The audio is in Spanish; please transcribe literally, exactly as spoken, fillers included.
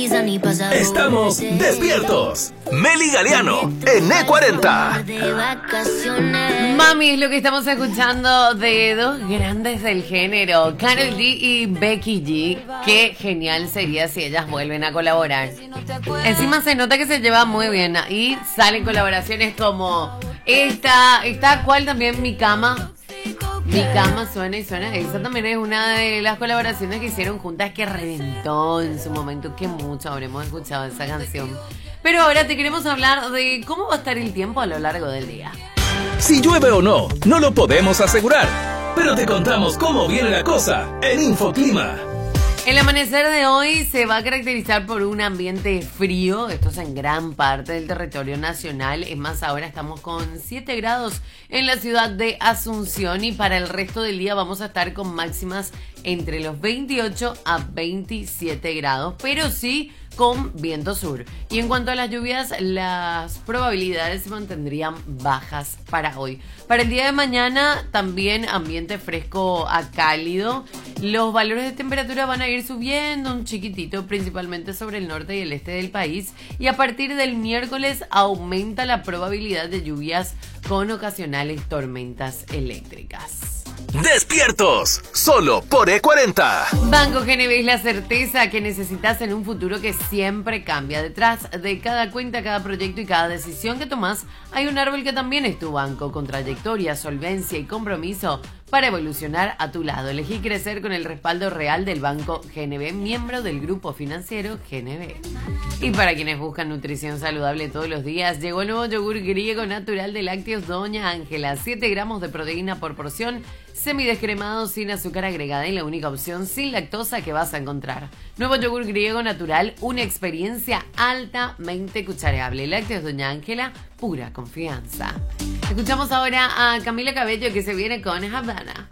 Estamos despiertos. Meli Galeano en E cuarenta. Mami, es lo que estamos escuchando de dos grandes del género, Karol G y Becky G. Qué genial sería si ellas vuelven a colaborar. Encima se nota que se llevan muy bien y salen colaboraciones como esta, esta cual también Mi Cama. Mi Cama suena y suena. Esa también es una de las colaboraciones que hicieron juntas que reventó en su momento. Que mucho habremos escuchado esa canción. Pero ahora te queremos hablar de cómo va a estar el tiempo a lo largo del día. Si llueve o no, no lo podemos asegurar, pero te contamos cómo viene la cosa en Infoclima. El amanecer de hoy se va a caracterizar por un ambiente frío, esto es en gran parte del territorio nacional, es más, ahora estamos con siete grados en la ciudad de Asunción y para el resto del día vamos a estar con máximas entre los veintiocho a veintisiete grados, pero sí con viento sur. Y en cuanto a las lluvias, las probabilidades se mantendrían bajas para hoy. Para el día de mañana también ambiente fresco a cálido. Los valores de temperatura van a ir subiendo un chiquitito, principalmente sobre el norte y el este del país. Y a partir del miércoles aumenta la probabilidad de lluvias con ocasionales tormentas eléctricas. Despiertos, solo por E cuarenta. Banco G N B es la certeza que necesitas en un futuro que siempre cambia. Detrás de cada cuenta, cada proyecto y cada decisión que tomas, hay un árbol que también es tu banco, con trayectoria, solvencia y compromiso para evolucionar a tu lado. Elegí crecer con el respaldo real del Banco G N B, miembro del grupo financiero G N B. Y para quienes buscan nutrición saludable todos los días, llegó el nuevo yogur griego natural de lácteos Doña Ángela. siete gramos de proteína por porción, semidescremado, sin azúcar agregada y la única opción sin lactosa que vas a encontrar. Nuevo yogur griego natural, una experiencia altamente cuchareable. Lácteos Doña Ángela, pura confianza. Escuchamos ahora a Camila Cabello que se viene con Havana.